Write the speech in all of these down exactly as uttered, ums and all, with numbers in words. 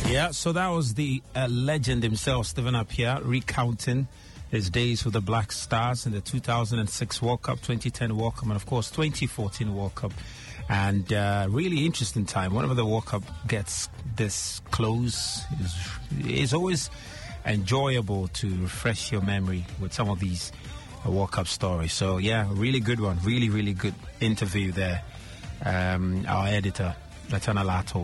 Yeah, so that was the uh, legend himself, Stephen Appiah, recounting his days with the Black Stars in the two thousand six World Cup, twenty ten World Cup, and of course twenty fourteen World Cup. And uh, really interesting time. Whenever the World Cup gets this close, it's, it's always enjoyable to refresh your memory with some of these uh, World Cup stories. So yeah, really good one. Really, really good interview there. Um, our editor, Latana Lato,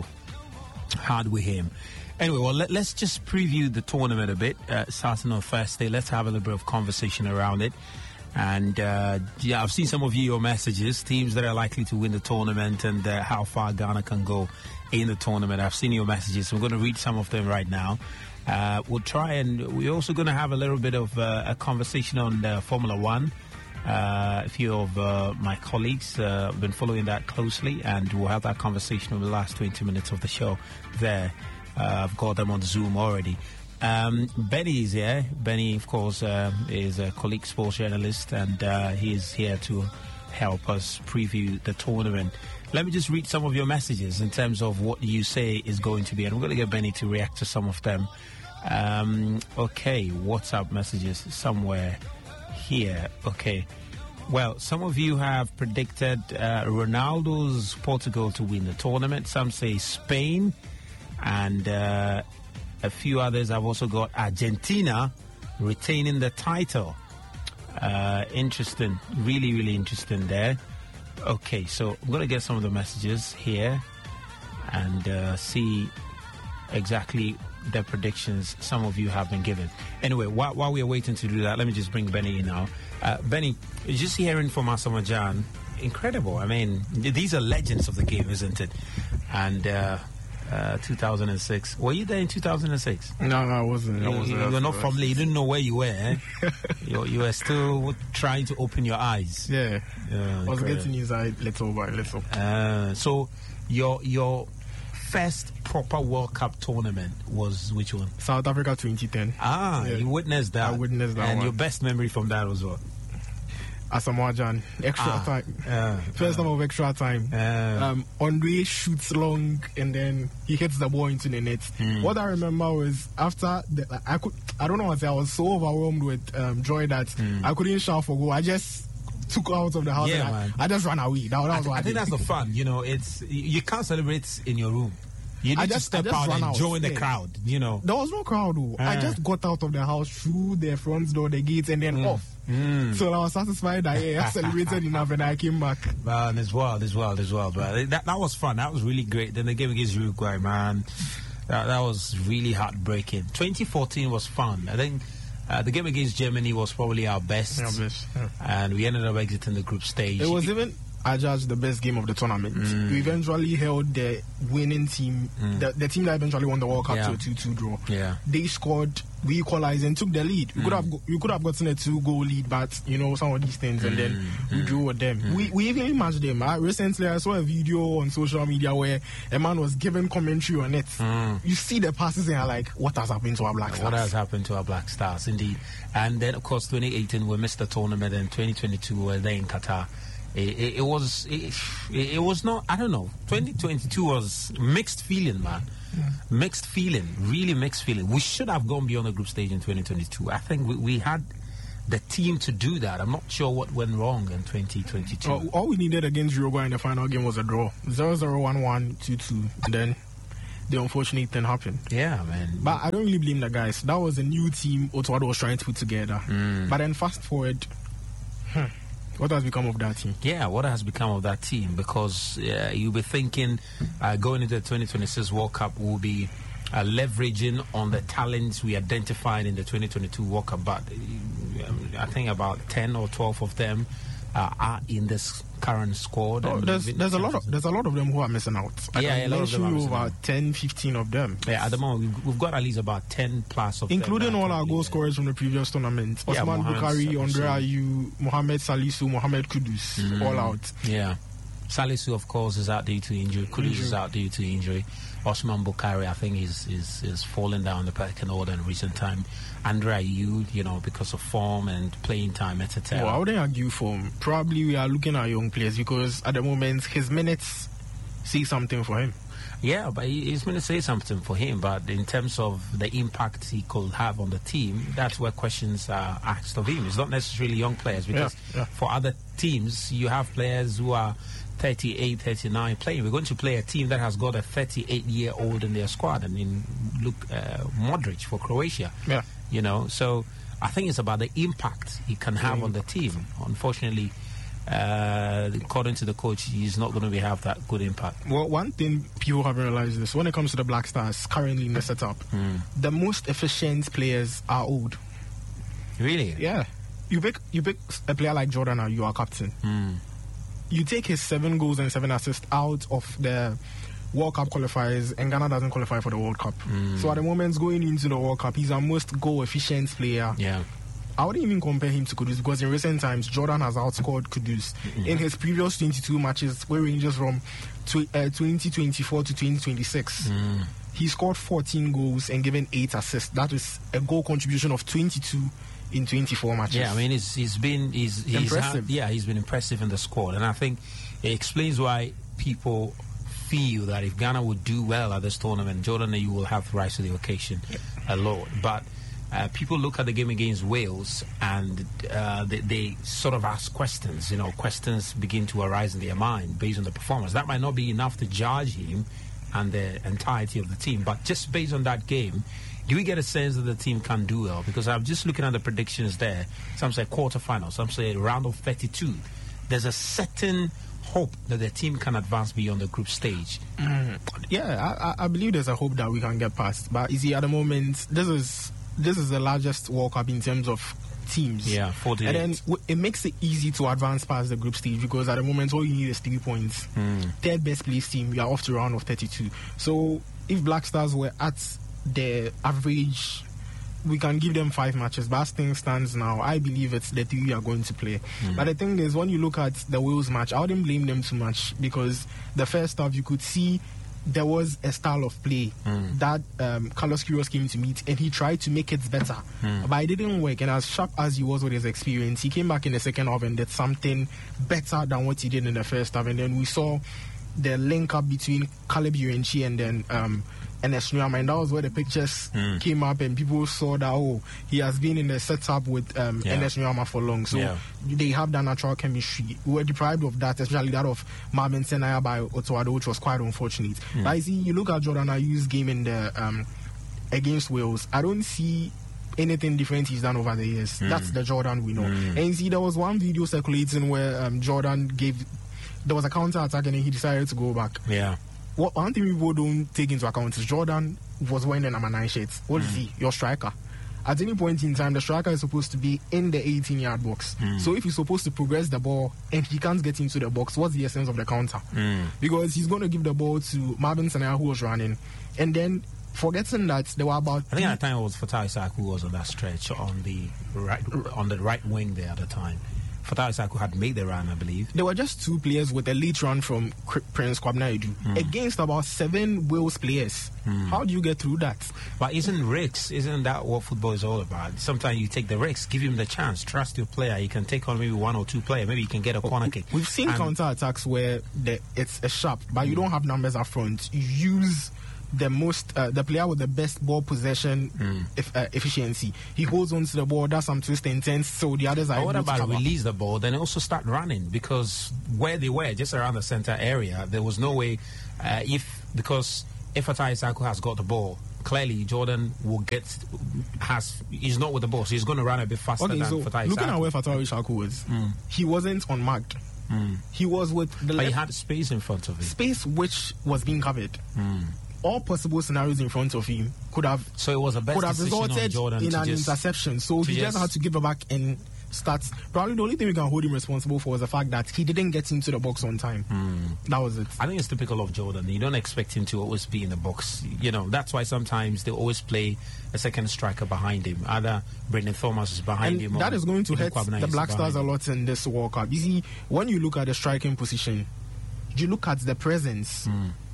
had with him. Anyway, well, let, let's just preview the tournament a bit. Uh, starting on Thursday, let's have a little bit of conversation around it. And uh, yeah, I've seen some of you, your messages, teams that are likely to win the tournament and uh, how far Ghana can go in the tournament. I've seen your messages. So I'm going to read some of them right now. Uh, we'll try and we're also going to have a little bit of uh, a conversation on uh, Formula One. Uh, a few of uh, my colleagues uh, have been following that closely, and we'll have that conversation over the last twenty minutes of the show there. Uh, I've got them on Zoom already. Um, Benny is here. Benny, of course, uh, is a colleague sports journalist, and uh, he is here to help us preview the tournament. Let me just read some of your messages in terms of what you say is going to be, and we're going to get Benny to react to some of them. Um, okay, WhatsApp messages somewhere here. Okay. Well, some of you have predicted uh, Ronaldo's Portugal to win the tournament. Some say Spain. And uh, a few others have also got Argentina retaining the title. Uh, interesting. Really, really interesting there. Okay, so I'm going to get some of the messages here and uh, see exactly the predictions some of you have been given. Anyway, while, while we are waiting to do that, let me just bring Benny in now. Uh, Benny, just hearing from Asamoah Gyan, incredible. I mean, these are legends of the game, isn't it? And... Uh, Uh, two thousand six. Were you there in two thousand six? No, no, I wasn't. You, I wasn't you were not from there. You didn't know where you were. Eh? you, you were still trying to open your eyes. Yeah. yeah I was getting inside little by little. Uh, so, your your first proper World Cup tournament was which one? South Africa twenty ten. Ah, yeah. You witnessed that. I witnessed that And one. your best memory from that was what? Asamoah Gyan, extra ah, time. Uh, First uh, time of extra time. Uh, um, Andre shoots long and then he hits the ball into the net. Mm. What I remember was after the, I could I don't know what I was so overwhelmed with um, joy that mm. I couldn't shout for goal. I just took out of the house yeah, and man. I, I just ran away. That, that I, was what I, I think did. that's the fun. You know, it's you can't celebrate in your room. You need I to just, step I just out and out. join the yeah. crowd, you know. There was no crowd, though. Uh. I just got out of the house, through the front door, the gates, and then mm. off. Mm. So I was satisfied that yeah, I celebrated enough and I came back. Man, as well, as well, as well. But that, that was fun. That was really great. Then the game against Uruguay, man, that, that was really heartbreaking. twenty fourteen was fun. I think uh, the game against Germany was probably our best. Our best yeah. And we ended up exiting the group stage. It was even... I judged the best game of the tournament. Mm. We eventually held the winning team, mm. the, the team that eventually won the World Cup, yeah. to a two two draw. Yeah. They scored, we equalized and took the lead. We mm. could have we could have gotten a two-goal lead, but, you know, some of these things, mm. and then we drew with them. Mm. We we even matched them. I, recently, I saw a video on social media where a man was giving commentary on it. Mm. You see the passes and you're like, what has happened to our Black Stars? What has happened to our Black Stars, indeed. And then, of course, twenty eighteen, we missed the tournament, and twenty twenty-two, we were there in Qatar. It, it, it was it, it was not, I don't know, twenty twenty-two was mixed feeling, man. Yeah. Mixed feeling, really mixed feeling. We should have gone beyond the group stage in twenty twenty-two. I think we, we had the team to do that. I'm not sure what went wrong in twenty twenty-two. Uh, all we needed against Uruguay in the final game was a draw. zero zero one one two two. And then the unfortunate thing happened. Yeah, man. But I don't really blame the guys. That was a new team Otto was trying to put together. Mm. But then fast forward... Hmm, what has become of that team? Yeah, what has become of that team? Because uh, you'll be thinking uh, going into the twenty twenty-six World Cup will be uh, leveraging on the talents we identified in the twenty twenty-two World Cup. But uh, I think about ten or twelve of them uh, are in this current squad. Oh, there's there's a lot of there's a lot of them who are missing out. I yeah, a lot of them are missing about out. ten, fifteen of them. Yeah, at the moment we've, we've got at least about ten plus of including them. all our goal scorers from the previous tournament. Yeah, Osman Bukhari, Andre Ayew, Mohamed Salisu, Mohamed Kudus, mm. all out. Yeah. Salisu, of course, is out due to injury. Kudus injury. is out due to injury. Osman Bukhari, I think, is is is falling down the pecking order in recent time. Andre Ayew, you know, because of form and playing time, et cetera. Well, I wouldn't argue form. Probably we are looking at young players because at the moment his minutes say something for him. Yeah, but he- he's going to say something for him. But in terms of the impact he could have on the team, that's where questions are asked of him. It's not necessarily young players, because Yeah, yeah. for other teams, you have players who are thirty-eight, thirty-nine playing. We're going to play a team that has got a thirty-eight-year-old in their squad. I mean, look, uh, Modric for Croatia. Yeah. You know, so I think it's about the impact he can have on the team. Unfortunately, uh, according to the coach, he's not going to be have that good impact. Well, one thing people haven't realized is when it comes to the Black Stars currently in the setup, the most efficient players are old. Really? Yeah. You pick you pick a player like Jordan, and you are captain. Mm. You take his seven goals and seven assists out of the World Cup qualifiers, and Ghana doesn't qualify for the World Cup. So at the moment going into the World Cup, he's our most goal efficient player. Yeah. I wouldn't even compare him to Kudus, because in recent times Jordan has outscored Kudus. In his previous twenty-two matches, where ranges from tw- uh, twenty twenty-four to twenty twenty-six, he scored fourteen goals and given eight assists. That was a goal contribution of twenty-two in twenty-four matches. Yeah, I mean, he's, he's been he's, he's Impressive. had- yeah, he's been impressive in the squad, and I think it explains why people feel that if Ghana would do well at this tournament, Jordan Ayew will have to rise to the occasion a lot. But uh, people look at the game against Wales, and uh, they, they sort of ask questions. You know, questions begin to arise in their mind based on the performance. That might not be enough to judge him and the entirety of the team, but just based on that game, do we get a sense that the team can do well? Because I'm just looking at the predictions there. Some say quarterfinals, some say round of thirty-two. There's a certain hope that the team can advance beyond the group stage. Yeah, I, I- I believe there's a hope that we can get past. But you see, at the moment, this is this is the largest World Cup in terms of teams. Yeah, forty-eight. And then w- it makes it easy to advance past the group stage, because at the moment all you need is three points. Third best placed team, you are off to round of thirty-two. So if Black Stars were at the average, we can give them five matches. But as things stands now, I believe it's the three we are going to play. But the thing is, when you look at the Wales match, I wouldn't blame them too much, because the first half you could see there was a style of play that um, Carlos Queiroz came to meet, and he tried to make it better, but it didn't work. And as sharp as he was with his experience, he came back in the second half and did something better than what he did in the first half. And then we saw the link up between Caleb Urenchi and then um, Enes Nuama, and that was where the pictures came up, and people saw that, oh, he has been in the setup with um, Yeah. Enes Nuama for long, so Yeah. they have that natural chemistry. We were deprived of that, especially that of Marvin Senaya by Otoado, which was quite unfortunate. But I see, you look at Jordan Ayew's game in the um, against Wales, I don't see anything different he's done over the years. That's the Jordan we know. And you see, there was one video circulating where um, Jordan gave, there was a counter attack, and then he decided to go back. Yeah. What one thing people don't take into account is Jordan was wearing the number nine shirts. What is he? Your striker. At any point in time, the striker is supposed to be in the eighteen-yard box. So if he's supposed to progress the ball and he can't get into the box, what's the essence of the counter? Because he's going to give the ball to Marvin Senaya, who was running, and then forgetting that there were about I think at the time it was Fatai Isaac who was on that stretch on the right on the right wing there at the time. Fatai Isaac had made the run, I believe. there were just two players with a late run from Cr- Prince Kwabena Edu against about seven Wales players. How do you get through that? But isn't risks, isn't that what football is all about? Sometimes you take the risks, give him the chance, trust your player. You can take on maybe one or two players, maybe you can get a corner kick. We've seen And- counter attacks where the, it's a sharp, but you don't have numbers up front. You use the most, uh, the player with the best ball possession eff- uh, efficiency. He holds on to the ball, does some twist and turns, so the others are But what able to about cover. release the ball, then also start running? Because where they were, just around the center area, there was no way, uh, if, because if Fatai Isaac has got the ball, clearly Jordan will get, has, he's not with the ball, so he's going to run a bit faster Okay, than so Fatai looking Isaac. at where Fatawi Shaku was, he wasn't unmarked. He was with the But he left had space in front of him. space which was being covered. All possible scenarios in front of him could have So it was a best could have decision on resulted Jordan in to an just, interception. So to he just just- had to give it back and start. Probably the only thing we can hold him responsible for was the fact that he didn't get into the box on time. That was it. I think it's typical of Jordan. You don't expect him to always be in the box. You know, that's why sometimes they always play a second striker behind him. Either Brendan Thomas is behind And him. that or is going to even hurt Kwabena the is Black behind Stars a him. lot in this World Cup. You see, when you look at the striking position, you look at the presence.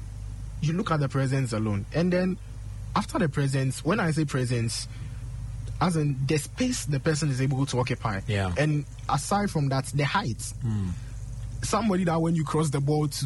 You look at the presence alone. And then after the presence, when I say presence, as in the space the person is able to occupy. Yeah. And aside from that, the height. Somebody that when you cross the ball to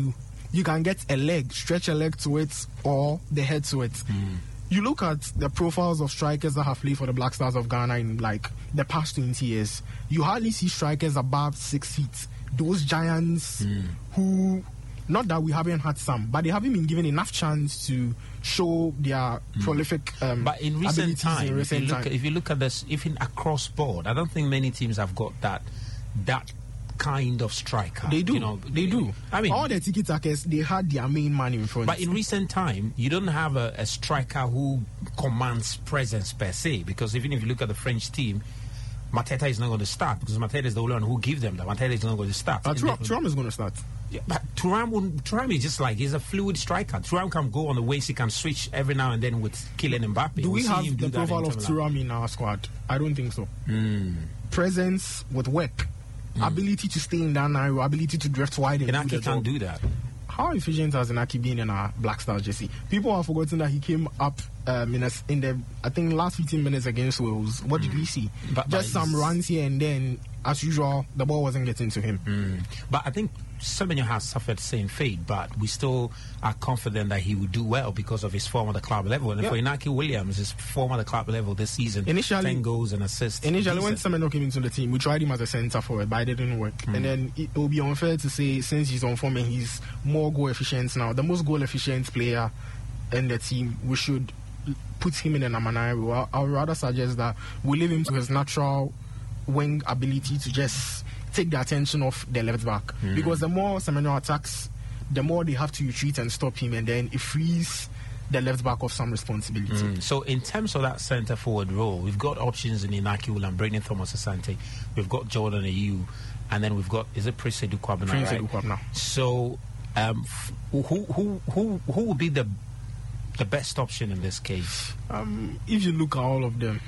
you can get a leg, stretch a leg to it, or the head to it. Mm. You look at the profiles of strikers that have played for the Black Stars of Ghana in like the past twenty years. You hardly see strikers above six feet. Those giants mm. who, not that we haven't had some, but they haven't been given enough chance to show their mm. prolific um, But in recent time, in recent if, you look time. At, if you look at this, even across board, I don't think many teams have got that that kind of striker. They do. You know, they do. I mean, all the tiki-takas, they had their main man in front. But in recent time, you don't have a, a striker who commands presence per se, because even if you look at the French team, Mateta is not going to start, because Mateta is the only one who gives them that. Mateta is not going to start. Uh, Thuram is going to start. Yeah, but Thuram, Thuram is just like, he's a fluid striker. Thuram can go on the wings, he can switch every now and then with Kylian Mbappe. Do we we'll have the profile of Thuram in our squad? I don't think so. Mm. Presence with work. Mm. Ability to stay in that narrow, ability to drift wide. And Inaki can't do that. How efficient has Inaki been in our Black Stars jersey? People have forgotten that he came up um, in, a, in the, I think, last fifteen minutes against Wales. What mm. did we see? But, Just but some runs here and then, as usual, the ball wasn't getting to him. Mm. But I think Semenyo has suffered the same fate, but we still are confident that he will do well because of his form at the club level. And yep. for Inaki Williams, his form at the club level this season, initially, ten goals and assists. Initially, when Semenyo came into the team, we tried him as a centre forward, but it didn't work. Mm. And then it will be unfair to say, since he's on form and he's more goal efficient now, the most goal efficient player in the team, we should put him in a number nine. Well, I would rather suggest that we leave him to his natural wing ability to just take the attention off the left back. Mm. Because the more Semenyo attacks, the more they have to retreat and stop him, and then it frees the left back of some responsibility. Mm. So in terms of that centre forward role, we've got options in Inaki Williams, Brandon Thomas Asante, we've got Jordan Ayew, and then we've got, is it Prince Edu Kwabena? Prince right? Edu Kwabena. So um, f- who who who who would be the the best option in this case? Um, if you look at all of them,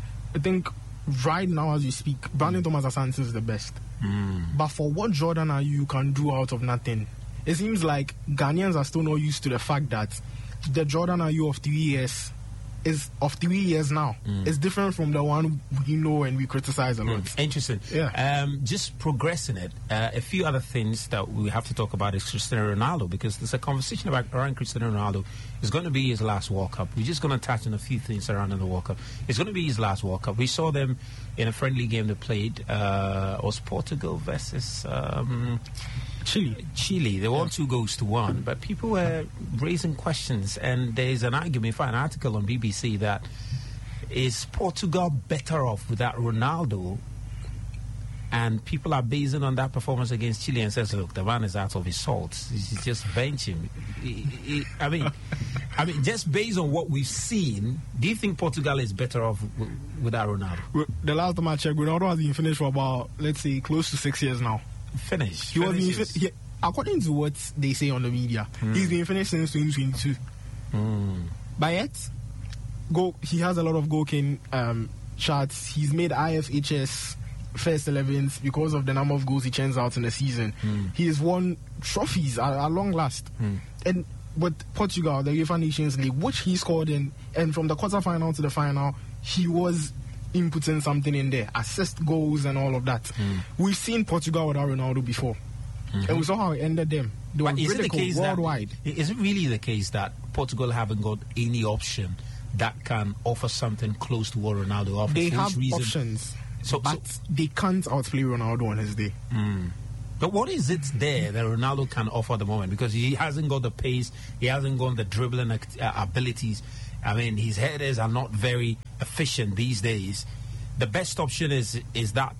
I think right now as you speak, Brandon mm. Thomas Asante is the best. Mm. But for what Jordan Ayew can do out of nothing, it seems like Ghanaians are still not used to the fact that the Jordan Ayew of three years is of three years now. Mm. It's different from the one we know and we criticize a lot. Mm. Interesting. Yeah. Um, just progressing it. Uh, a few other things that we have to talk about is Cristiano Ronaldo, because there's a conversation about around Cristiano Ronaldo. It's going to be his last World Cup. We're just going to touch on a few things around the World Cup. It's going to be his last World Cup. We saw them in a friendly game they played. Uh, was Portugal versus um, Chile. Chile. They won yeah. two goals to one, but people were raising questions, and there's an argument, an article on B B C that is Portugal better off without Ronaldo? And people are basing on that performance against Chile and says, look, the man is out of his salt. He's just benching. He, he, I mean, I mean, just based on what we've seen, do you think Portugal is better off w- without Ronaldo? The last time I checked, Ronaldo has been finished for about, let's say, close to six years now. Finished? He was being, he, according to what they say on the media, mm. he's been finished since twenty twenty-two. Mm. But yet, go, he has a lot of goal-king um, charts. He's made I F H S first elevens because of the number of goals he churns out in the season. Mm. He has won trophies at, at long last. Mm. And with Portugal, the UEFA Nations League, which he scored in, and from the quarterfinal to the final, he was inputting something in there, assist goals and all of that. Mm. We've seen Portugal without Ronaldo before, mm-hmm. and we saw how it ended them. They were is it the case worldwide. That, is it really the case that Portugal haven't got any option that can offer something close to what Ronaldo offers? They For have reason? options. So, but so, they can't outplay Ronaldo on his day. Mm. But what is it there that Ronaldo can offer at the moment? Because he hasn't got the pace, he hasn't got the dribbling act- uh, abilities. I mean, his headers are not very efficient these days. The best option is is that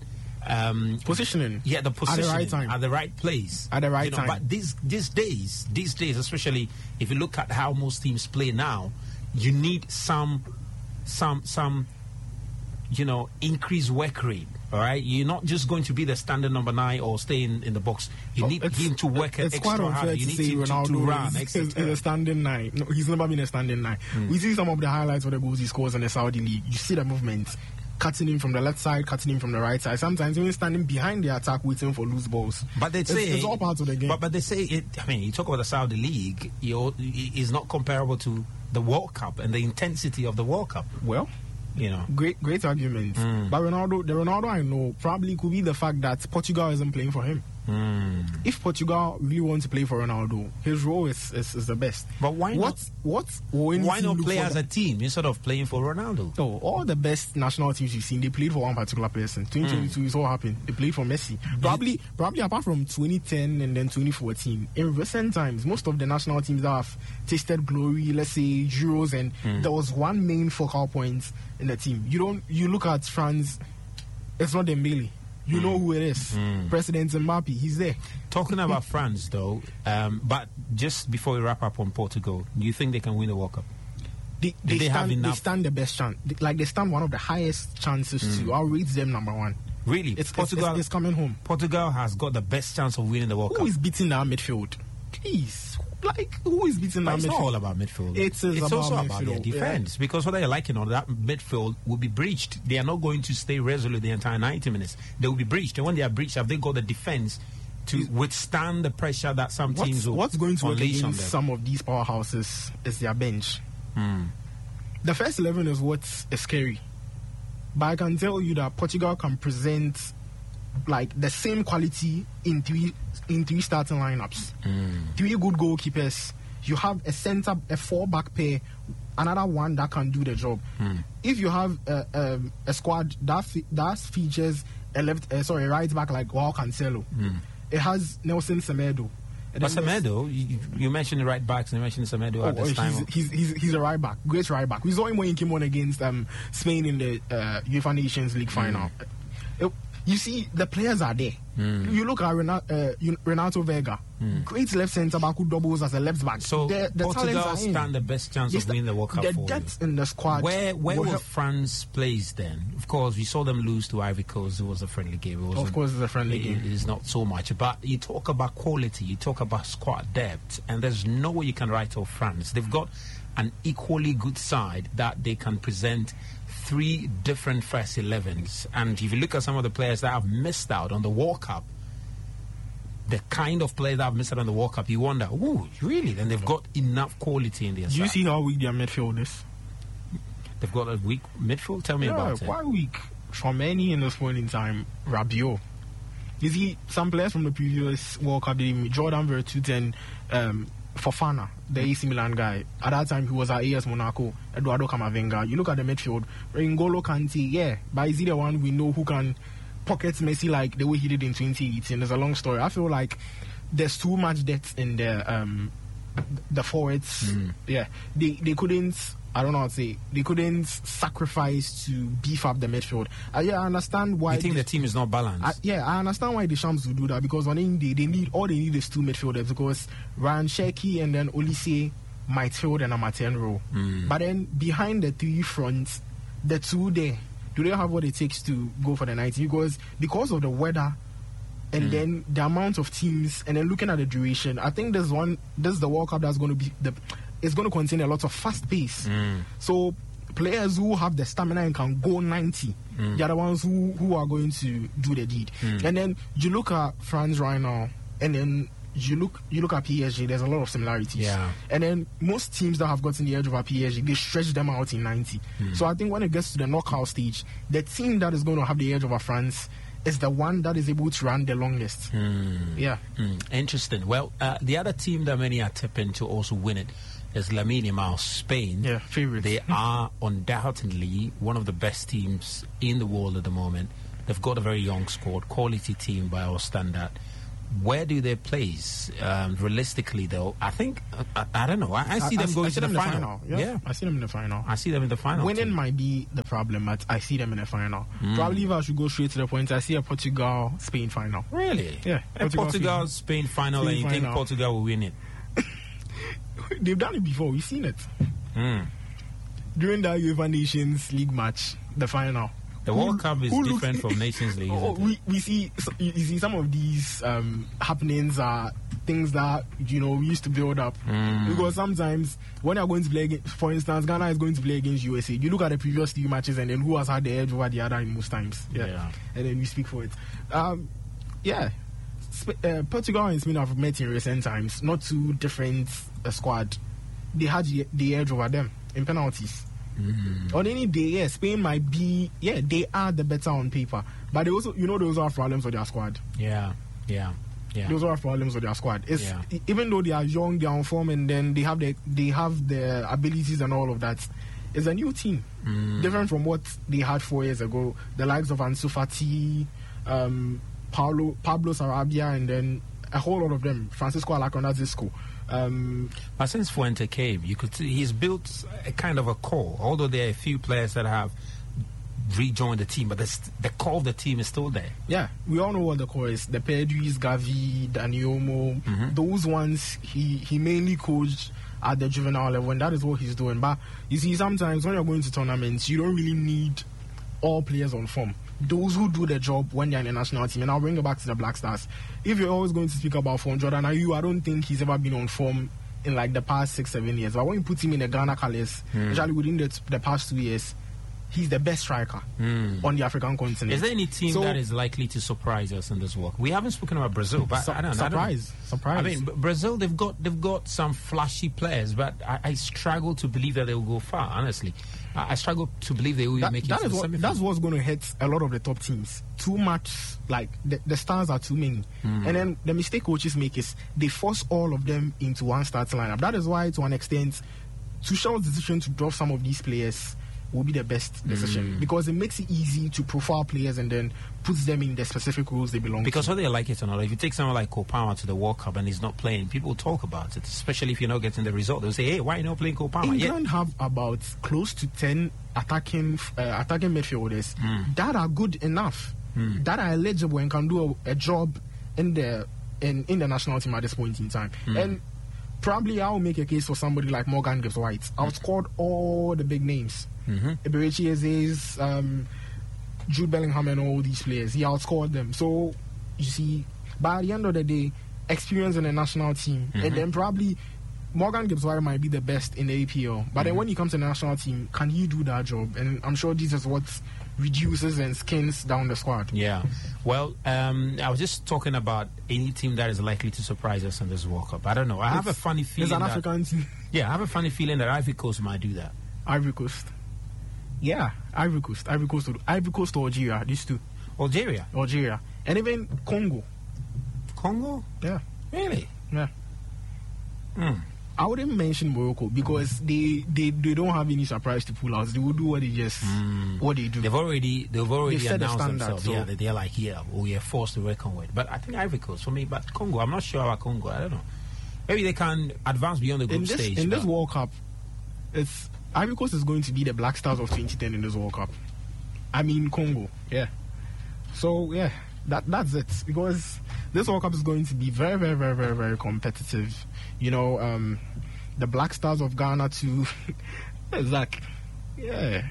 um, positioning. Yeah, the positioning at the right time, at the right place, at the right you know, time. But these these days, these days, especially if you look at how most teams play now, you need some some some. you know, increase work rate, all right? You're not just going to be the standard number nine or stay in, in the box. You oh, need him to work it's extra quite unfair hard. To you need say him Ronaldo to, to run. Is, is, is a standing nine. No, he's never been a standing nine. Mm. We see some of the highlights of the goals he scores in the Saudi League. You see the movement, cutting him from the left side, cutting him from the right side. Sometimes even standing behind the attack, waiting for loose balls. But they say it's, it's all part of the game. But, but they say, it, I mean, you talk about the Saudi League, you is not comparable to the World Cup and the intensity of the World Cup. Well, you know, great, great argument. Mm. But Ronaldo, the Ronaldo I know probably could be the fact that Portugal isn't playing for him. Mm. If Portugal really want to play for Ronaldo, his role is, is, is the best. But why what, not? What? When Why not play as the, a team instead of playing for Ronaldo? Oh, all the best national teams you've seen, they played for one particular person. twenty twenty-two mm. is what happened. They played for Messi. Probably, probably apart from twenty ten and then twenty fourteen. In recent times, most of the national teams that have tasted glory, let's say Euros, and mm. there was one main focal point in the team. You don't. You look at France. It's not Dembele. You mm. know who it is. Mm. President Mbappe. He's there. Talking about France, though, um, but just before we wrap up on Portugal, do you think they can win the World Cup? They, they, they, stand, have enough? They stand the best chance. Like, they stand one of the highest chances mm. to. I'll rate them number one. Really? It's, Portugal, it's, it's, it's coming home. Portugal has got the best chance of winning the World who Cup. Who is beating our midfield? Please. Like, who is beating but our it's midfield? It's not all about midfield. It is it's about also midfield. about their defense. Yeah. Because whether you like it or not, that midfield will be breached. They are not going to stay resolute the entire ninety minutes. They will be breached. And when they are breached, have they got the defense to withstand the pressure that some what's, teams will What's going to work unleash on against them? Some of these powerhouses is their bench. Mm. The first eleven is what is scary. But I can tell you that Portugal can present like the same quality in three in three starting lineups. Mm. Three good goalkeepers. You have a center, a four back pair, another one that can do the job. Mm. If you have a, a, a squad that fe- that features a left, uh, sorry, a right back like Joao Cancelo, mm. it has Nelson Semedo. But Semedo, you, you mentioned the right backs, and you mentioned Semedo oh, at this he's, time. He's, he's, he's a right back, great right back. We saw him when he came on against um, Spain in the uh, UEFA Nations League final. Mm. It, you see, the players are there. Mm. You look at Renato, uh, Renato Vega, mm. great left centre back who doubles as a left back. So the, the Portugal stand the best chance yes, of winning the World Cup. The for depth you. in the squad. Where where was help. France placed then? Of course, we saw them lose to Ivory Coast. It was a friendly game. It of course, it's a friendly it, game. It is not so much. But you talk about quality, you talk about squad depth, and there's no way you can write off France. They've got an equally good side that they can present three different first elevens. And if you look at some of the players that have missed out on the World Cup, the kind of players that have missed out on the World Cup, you wonder, ooh, really? Then they've got enough quality in their Do side. you see how weak their midfield is? They've got a weak midfield? Tell me yeah, about it. Quite weak. For many in this point in time, Rabiot. You see, some players from the previous World Cup, Jordan Vertonghen, um, Fofana, the A C Milan guy. At that time, he was at A S Monaco, Eduardo Camavinga. You look at the midfield, N'Golo Kante, yeah, but is he the one we know who can pocket Messi like the way he did in twenty eighteen? There's a long story. I feel like there's too much depth in the um, the forwards. Mm. Yeah, they they couldn't. I don't know how to say. They couldn't sacrifice to beef up the midfield. Uh, yeah, I understand why. You think the team is not balanced? Uh, yeah, I understand why the Shams will do that, because on any day they need all they need is two midfielders, because Ryan Cherki and then Olise might field an amateur role. Mm. But then behind the three fronts, the two there, do they have what it takes to go for the ninety? Because because of the weather and mm. then the amount of teams, and then looking at the duration, I think there's one. This is the World Cup that's going to be the. It's going to contain a lot of fast pace. Mm. So players who have the stamina and can go ninety, mm. they are the ones who, who are going to do the deed. Mm. And then you look at France right now, and then you look you look at P S G. There's a lot of similarities. Yeah. And then most teams that have gotten the edge over P S G, they stretch them out in ninety. Mm. So I think when it gets to the knockout stage, the team that is going to have the edge over France is the one that is able to run the longest. Mm. Yeah. Mm. Interesting. Well, uh, the other team that many are tipping to also win it is Lamine Yamal, Spain. Yeah, favorite. They are undoubtedly one of the best teams in the world at the moment. They've got a very young squad, quality team by our standard. Where do they place? Um, realistically, though, I think, I, I don't know. I, I see I, them I, going I to the, the final. final. Yeah. yeah, I see them in the final. I see them in the final. Winning too. might be the problem, but I see them in the final. Mm. Probably if I should go straight to the point, I see a Portugal-Spain final. Really? Yeah. A Portugal-Spain final, Spain and you final. think Portugal will win it? They've done it before. We've seen it. Mm. During the UEFA Nations League match, the final. The who, World Cup is different looks, from Nations League. Oh, isn't we, it? we see you see some of these um, happenings are things that you know we used to build up. Mm. Because sometimes when you're going to play against, for instance, Ghana is going to play against U S A. You look at the previous three matches and then who has had the edge over the other in most times. Yeah, yeah. And then we speak for it. Um, yeah. Uh, Portugal and Spain have met in recent times. Not two different uh, squad. They had the, the edge over them in penalties. Mm. On any day, yeah, Spain might be, yeah, they are the better on paper, but they also, you know, they also have problems with their squad. Yeah, yeah. Yeah. Those are problems with their squad. It's, Yeah. e- even though they are young, they are on form, and then they have the they have the abilities and all of that. It's a new team, Mm. different from what they had four years ago. The likes of Ansu Fati, um, Paulo, Pablo Sarabia, and then a whole lot of them. Francisco Alacrona Zisco. Um, But since Fuente came, you could see he's built a kind of a core. Although there are a few players that have rejoined the team, but the, st- the core of the team is still there. Yeah, we all know what the core is. The Pedris, Gavi, Daniomo, Mhm. those ones he, he mainly coached at the juvenile level, and that is what he's doing. But you see, sometimes when you're going to tournaments, you don't really need all players on form. Those who do the job when they're in the national team, and I'll bring it back to the Black Stars. If you're always going to speak about form, Jordan Ayew, I don't think he's ever been on form in like the past six, seven years. But when you put him in the Ghana colours, Mm. especially within the, t- the past two years, he's the best striker Mm. on the African continent. Is there any team So- that is likely to surprise us in this walk? We haven't spoken about Brazil, but Su- I don't know. I don't- surprise, surprise. I mean, B- Brazil, they've got they've got some flashy players, but I, I struggle to believe that they will go far. Honestly, I, I struggle to believe they will That- make it that to is the what, semi-final. that's what's going to hit a lot of the top teams. Too much, like the, the stars are too many, Mm. and then the mistake coaches make is they force all of them into one starting lineup. That is why, to an extent, Tuchel's decision to drop some of these players will be the best decision Mm. because it makes it easy to profile players and then puts them in the specific roles they belong Because to. whether you like it or not, if you take someone like Kopama to the World Cup and he's not playing, people talk about it, especially if you're not getting the result. They'll say, hey, why are you not playing Kopama? England have about close to ten attacking uh, attacking midfielders Mm. that are good enough, Mm. that are eligible and can do a, a job in the in, in the national team at this point in time. Mm. And probably I'll make a case for somebody like Morgan Gibbs White. Outscored all the big names. Mm-hmm. Eberechi Eze's, um, Jude Bellingham and all these players. He outscored them. So, you see, by the end of the day, experience in the national team. Mhm. And then probably Morgan Gibbs White might be the best in the A P L. But then Mhm. when he comes to the national team, can he do that job? And I'm sure this is what reduces and skins down the squad. Yeah. Well, um, I was just talking about any team that is likely to surprise us in this World Cup. I don't know. I have a It's- funny It's feeling an that, African team. yeah, I have a funny feeling that Ivory Coast might do that. Ivory Coast. Yeah, Ivory Coast. Ivory Coast. to- Ivory Coast to Algeria. These two. Algeria, Algeria. And even Congo. Congo, Yeah. really? Yeah. Hmm. I wouldn't mention Morocco because they, they, they don't have any surprise to pull out. They will do what they just Mm. what they do. They've already they've already They've set the announced standard, themselves. so- Yeah, that they're like, yeah, we are forced to reckon with. But I think Ivory Coast for me. But Congo, I'm not sure about Congo. I don't know. Maybe they can advance beyond the group in this stage. in this but- World Cup, it's Ivory Coast is going to be the Black Stars of twenty ten in this World Cup. I mean Congo, yeah. So yeah, that that's it because this World Cup is going to be very very very very very competitive. You know, um, the Black Stars of Ghana too. Zach, yeah.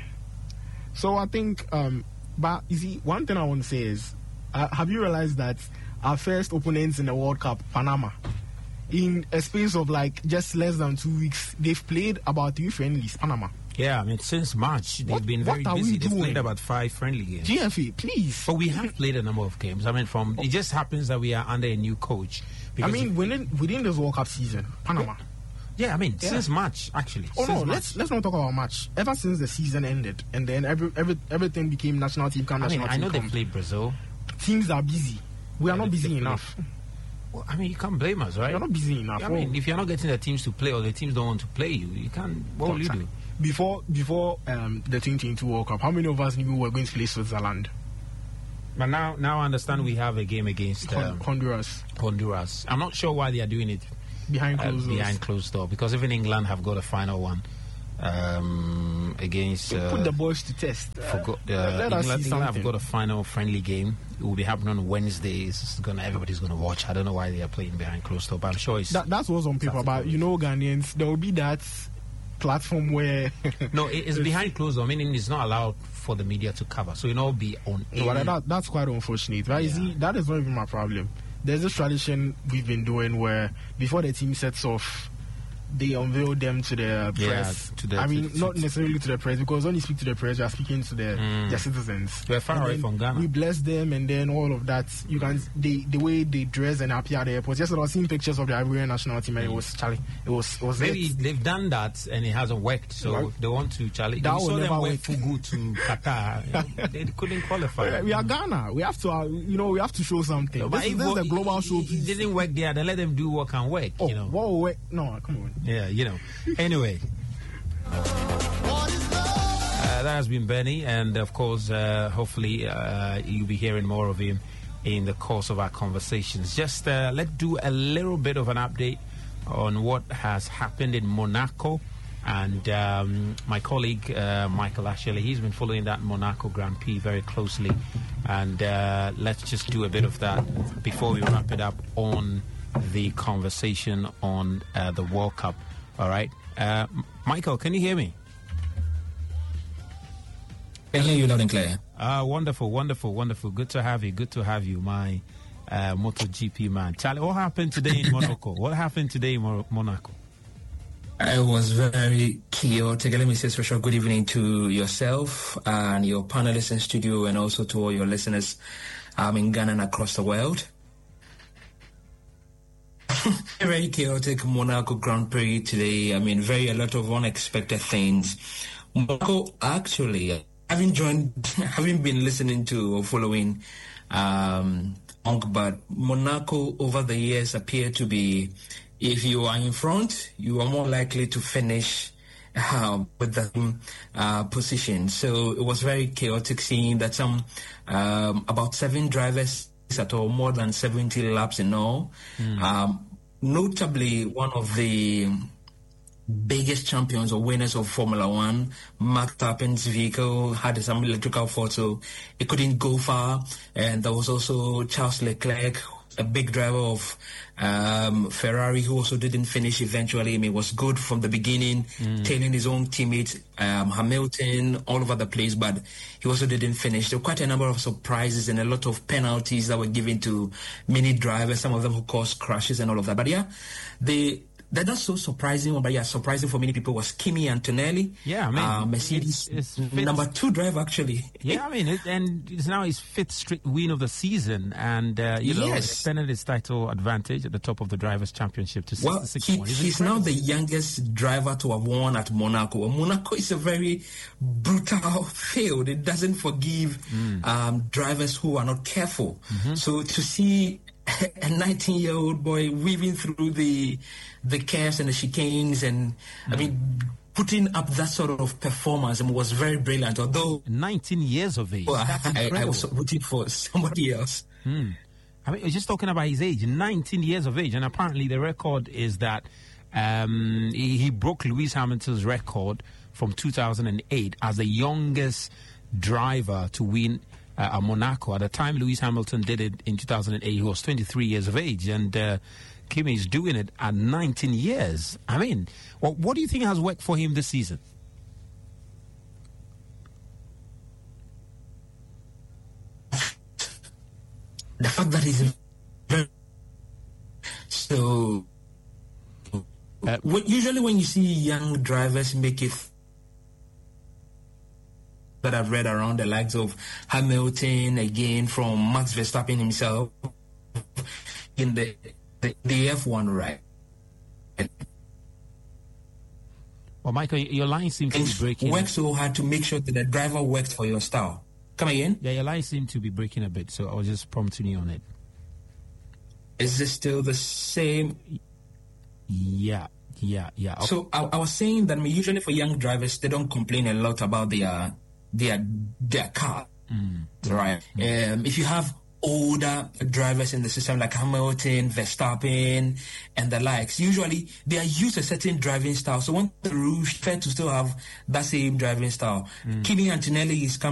So I think, um, but you see, one thing I want to say is, uh, have you realized that our first opponents in the World Cup, Panama, in a space of like just less than two weeks, they've played about three friendlies, Panama. Yeah, I mean, since March, they've What- been what very are we busy. They've doing? played about five friendly games. G F A, please. But we have played a number of games. I mean, from it just happens that we are under a new coach. I Because mean, within within this World Cup season, Panama. yeah, I mean, Yeah. since March, actually. Oh since no, March. let's let's not talk about much. Ever since the season ended, and then every, every everything became national team come, I mean, national I team know they come. played Brazil. Teams are busy. We are Yeah, not they- busy they play. enough. Well, I mean, you can't blame us, right? We are not busy enough. I mean, if you're not getting the teams to play or the teams don't want to play you, you can't. What will you do? Before before um, the twenty twenty-two World Cup, how many of us knew we were going to play Switzerland, But now, now I understand we have a game against Hon- um, Honduras, Honduras. I'm not sure why they are doing it behind uh, closed doors? behind closed door because even England have got a final one um, against. Uh, Put the boys to test. forgot, uh, let us England, see England have something. got a final friendly game. It will be happening on Wednesday. It's gonna everybody's gonna watch. I don't know why they are playing behind closed door, but I'm sure it's That, that's what's on paper, but you know, Ghanaians, there will be that platform where. no. It, it's behind closed door, meaning it's not allowed for the media to cover. So you know, be on. But any- that, that's quite unfortunate, right? You Yeah. see, that is not even my problem. There's this tradition we've been doing where before the team sets off they unveiled them to the Yeah, press. to the- I mean, to- not to- necessarily to the press, because when you speak to the press, you are speaking to the Mm. their citizens. We're far And away then from Ghana. We bless them, and then all of that. You can they, the way they dress and appear at the airport. Yesterday, I was seeing pictures of the Ivorian national team, and it was Charlie. It was it was Maybe it. they've done that and it hasn't worked, so Right. they want to challenge. That We will saw never them wear work. fugu to Qatar. They couldn't qualify. We are Ghana. We have to, uh, you know, we have to show something. But This, is, if this is what- the global it, showpiece. It didn't work there. Then let them do what can work. Oh, you know. what will work? No, come on. Yeah, you know. Anyway. Uh, that has been Benny, and of course, uh, hopefully, uh, you'll be hearing more of him in the course of our conversations. Just uh, let's do a little bit of an update on what has happened in Monaco. And um, my colleague, uh, Michael Ashley, he's been following that Monaco Grand Prix very closely. And uh, let's just do a bit of that before we wrap it up on the conversation on uh, the World Cup. All right. Uh, M- Michael, can you hear me? I hear you loud and clear. Ah, wonderful, wonderful, wonderful. Good to have you. Good to have you, my uh, MotoGP man. Charlie, what happened today in Monaco? What happened today in Mo- Monaco? It was very chaotic. Let me say a special good evening to yourself and your panelists in studio, and also to all your listeners um, in Ghana and across the world. Very chaotic Monaco Grand Prix today. I mean, very a lot of unexpected things. Monaco, actually, having joined, having been listening to or following um, Monk, but Monaco over the years appear to be, if you are in front, you are more likely to finish uh, with the same uh, position. So it was very chaotic seeing that some um, about seven drivers at all, more than seventy laps in all. Mm. Um, notably, one of the biggest champions or winners of Formula One, Max Verstappen's vehicle had some electrical fault, so it couldn't go far. And there was also Charles Leclerc, a big driver of um, Ferrari, who also didn't finish eventually. I mean, was good from the beginning, mm. tailing his own teammates, um, Hamilton, all over the place, but he also didn't finish. There were quite a number of surprises and a lot of penalties that were given to many drivers, some of them who caused crashes and all of that. But yeah, the they're not so surprising, but yeah, surprising for many people was Kimi Antonelli. Yeah, I mean, uh, Mercedes it's, it's number two driver, actually. Yeah, I mean, it, and it's now his fifth straight win of the season, and uh, you know, yes. extended his title advantage at the top of the drivers' championship to well, sixty-six he, points. He's now the youngest driver to have won at Monaco. Monaco is a very brutal field; it doesn't forgive mm. um, drivers who are not careful. Mm-hmm. So to see a nineteen-year-old boy weaving through the the curves and the chicanes, and mm. I mean, putting up that sort of performance, and was very brilliant. Although nineteen years of age, well, that's I, incredible. I was rooting for somebody else. Mm. I mean, just talking about his age, nineteen years of age, and apparently the record is that um, he, he broke Lewis Hamilton's record from two thousand eight as the youngest driver to win Uh, at Monaco. At the time Lewis Hamilton did it in two thousand eight, he was twenty-three years of age, and uh, Kimi is doing it at nineteen years. I mean, well, what do you think has worked for him this season? The fact that he's very so uh, usually when you see young drivers make it, that I've read around, the likes of Hamilton, again from Max Verstappen himself in the the, the F one ride. Well, Michael, your line seems to be breaking. Work so hard to make sure that the driver works for your style. Come again? Yeah, your line seems to be breaking a bit, so I was just prompting you on it. Is this still the same? Yeah, yeah, yeah. Okay. So I, I was saying that usually for young drivers, they don't complain a lot about their their their car, mm. right? Mm. Um, if you have older drivers in the system like Hamilton, Verstappen, and the likes, usually they are used to a certain driving style. So when the rules try to still have that same driving style, mm. Kimi Antonelli is coming